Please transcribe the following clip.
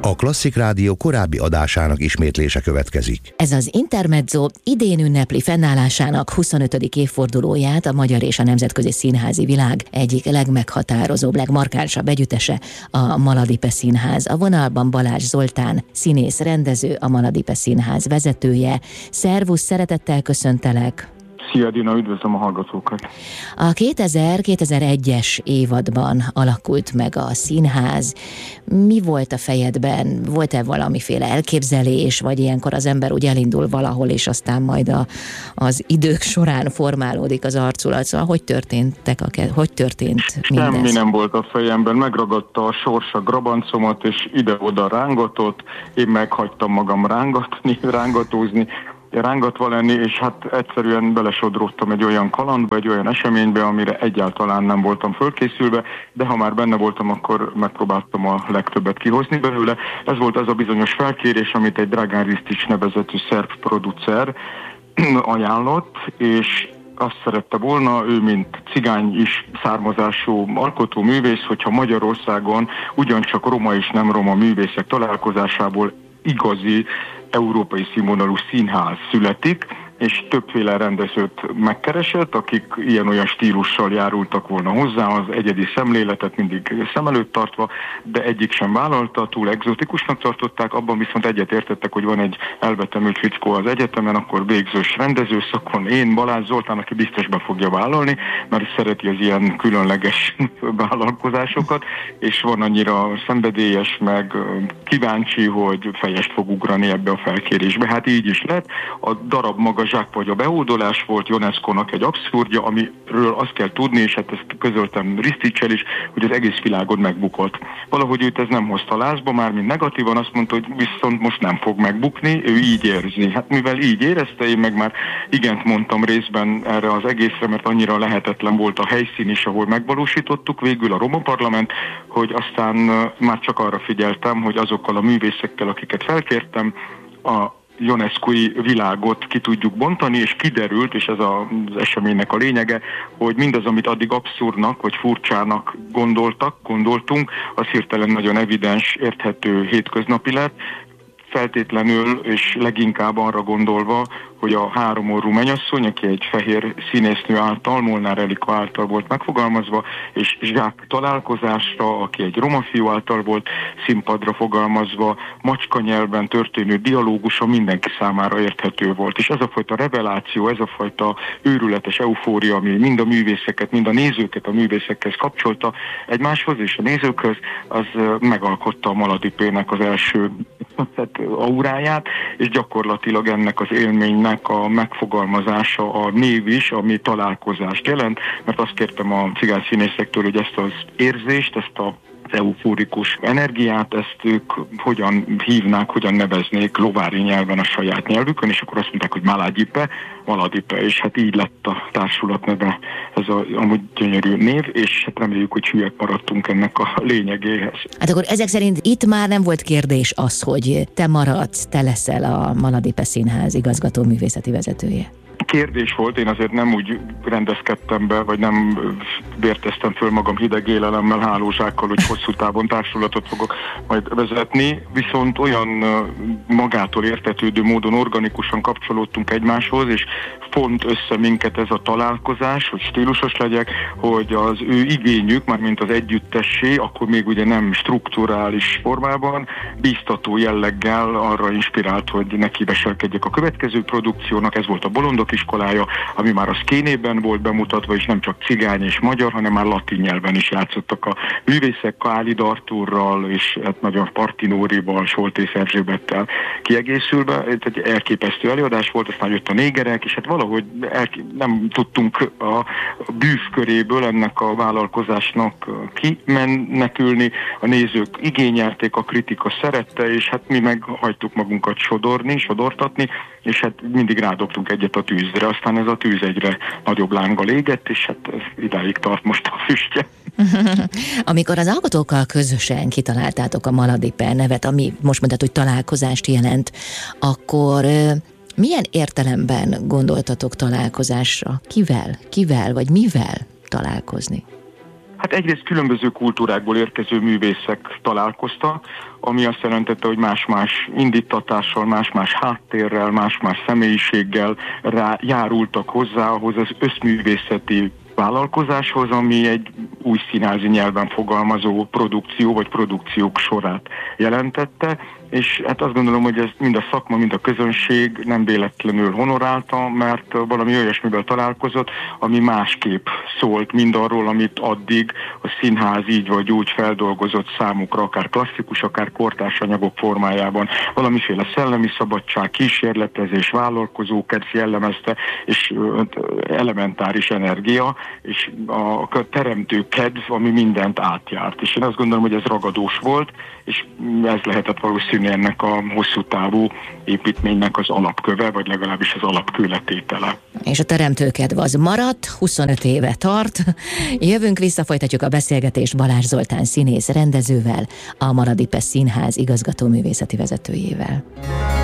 A Klasszik Rádió korábbi adásának ismétlése következik. Ez az Intermezzo idén ünnepli fennállásának 25. évfordulóját a magyar és a nemzetközi színházi világ egyik legmeghatározóbb, legmarkánsabb együttese, a Maladipe Színház. A vonalban Balázs Zoltán, színész, rendező, a Maladipe Színház vezetője. Szervusz, szeretettel köszöntelek! Szia Dina, üdvözlöm a hallgatókat! A 2000-2001-es évadban alakult meg a színház. Mi volt a fejedben? Volt-e valamiféle elképzelés, vagy ilyenkor az ember úgy elindul valahol, és aztán majd az idők során formálódik az arculat? Szóval hogy történt mindez? Semmi nem volt a fejemben, megragadta a sors a grabancomat, és ide-oda rángatott, én meghagytam magam rángatózni, rángatva lenni, és hát egyszerűen belesodródtam egy olyan kalandba, egy olyan eseménybe, amire egyáltalán nem voltam fölkészülve, de ha már benne voltam, akkor megpróbáltam a legtöbbet kihozni belőle. Ez volt az a bizonyos felkérés, amit egy Dragan Ristić nevezetű szerb producer ajánlott, és azt szerette volna, ő mint cigány is származású alkotóművész, hogyha Magyarországon ugyancsak roma és nem roma művészek találkozásából igazi európai színvonalú színház születik, és többféle rendezőt megkeresett, akik ilyen-olyan stílussal járultak volna hozzá, az egyedi szemléletet mindig szem előtt tartva, de egyik sem vállalta, túl egzotikusnak tartották, abban viszont egyetértettek, hogy van egy elvetemült fickó az egyetemen, akkor végzős rendezőszakon, én, Balázs Zoltán, aki biztos be fogja vállalni, mert szereti az ilyen különleges vállalkozásokat, és van annyira szenvedélyes, meg kíváncsi, hogy fejest fog ugrani ebbe a felkérésbe. Hát így is lett. A darab maga zsákfagy a beódolás volt, Ionesco-nak egy abszurdja, amiről azt kell tudni, és hát ezt közöltem Ristićsel is, hogy az egész világon megbukott. Valahogy őt ez nem hozta lázba, már mint negatívan azt mondta, hogy viszont most nem fog megbukni, ő így érzi. Hát mivel így érezte, én meg már igent mondtam részben erre az egészre, mert annyira lehetetlen volt a helyszín is, ahol megvalósítottuk, végül a Roma Parlament, hogy aztán már csak arra figyeltem, hogy azokkal a művészekkel, akiket felkértem, a ionescói világot ki tudjuk bontani, és kiderült, és ez az eseménynek a lényege, hogy mindaz, amit addig abszurdnak vagy furcsának gondoltunk, az hirtelen nagyon evidens, érthető, hétköznapi lett, feltétlenül és leginkább arra gondolva, hogy a háromorrú mennyasszony, aki egy fehér színésznő által, Molnár Erika által volt megfogalmazva, és Zsák találkozásra, aki egy roma fiú által volt színpadra fogalmazva, macska nyelven történő dialógusa mindenki számára érthető volt. És ez a fajta reveláció, ez a fajta őrületes eufória, ami mind a művészeket, mind a nézőket a művészekhez kapcsolta egymáshoz és a nézőkhöz, az megalkotta a Maladipének az első auráját, és gyakorlatilag ennek az élménynek a megfogalmazása a név is, ami találkozást jelent, mert azt kértem a cigány színészektől, hogy ezt az érzést, ezt az eufórikus energiát, ezt ők hogyan hívnák, hogyan neveznék lovári nyelven a saját nyelvükön, és akkor azt mondták, hogy Maladipe, és hát így lett a társulat neve, ez amúgy gyönyörű név, és hát reméljük, hogy hülyek maradtunk ennek a lényegéhez. Hát akkor ezek szerint itt már nem volt kérdés az, hogy te maradsz, te leszel a Maladipe Színház igazgató művészeti vezetője. Kérdés volt, én azért nem úgy rendezkedtem be, vagy nem vérteztem föl magam hideg élelemmel, hálózsákkal, hogy hosszú távon társulatot fogok majd vezetni, viszont olyan magától értetődő módon organikusan kapcsolódtunk egymáshoz, és font össze minket ez a találkozás, hogy stílusos legyek, hogy az ő igényük, mármint az együttessé, akkor még ugye nem strukturális formában, bíztató jelleggel arra inspirált, hogy neki veselkedjek a következő produkciónak, ez volt a Bolondok iskolája, ami már a Szkénében volt bemutatva, és nem csak cigány és magyar, hanem már latin nyelven is játszottak a művészek, Kálid Artúrral, és hát nagyon Partinórival, Soltész Erzsébettel kiegészülve. Egy elképesztő előadás volt, aztán jött a négerek, és hát valahogy nem tudtunk a bűvköréből ennek a vállalkozásnak kimenekülni. A nézők igényelték, a kritika szerette, és hát mi meg hagytuk magunkat sodortatni, és hát mindig rádobtunk egyet a tűzre, aztán ez a tűz egyre nagyobb lánggal égett, és hát ez idáig tart most a füstje. Amikor az alkotókkal közösen kitaláltátok a Maladipe nevet, ami most mondtad, hogy találkozást jelent, akkor milyen értelemben gondoltatok találkozásra? Kivel vagy mivel találkozni? Hát egyrészt különböző kultúrákból érkező művészek találkoztak, ami azt jelentette, hogy más-más indítatással, más-más háttérrel, más-más személyiséggel járultak hozzá ahhoz az összművészeti vállalkozáshoz, ami egy új színházi nyelven fogalmazó produkció vagy produkciók sorát jelentette, és hát azt gondolom, hogy ez mind a szakma, mind a közönség nem véletlenül honorálta, mert valami olyasmivel találkozott, ami másképp szólt mindarról, amit addig a színház így vagy úgy feldolgozott számukra, akár klasszikus, akár kortárs anyagok formájában. Valamiféle szellemi szabadság, kísérletezés, vállalkozókedv jellemezte, és elementáris energia, és a teremtő kedv, ami mindent átjárt. És én azt gondolom, hogy ez ragadós volt, és ez lehetett valószínű ennek a hosszú távú építménynek az alapköve, vagy legalábbis az alapkőletétele. És a teremtőkedv az maradt, 25 éve tart. Jövünk vissza, folytatjuk a beszélgetést Balázs Zoltán színész rendezővel, a Maradi Pest Színház igazgató művészeti vezetőjével.